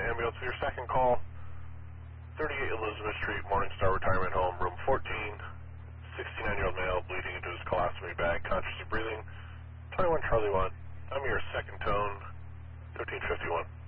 ambulance for your second call. 38 Elizabeth Street, Morningstar Retirement Home, room 14. 69-year-old male bleeding into his colostomy bag, consciously breathing. 21 Charlie 1. I'm your second tone, 1351.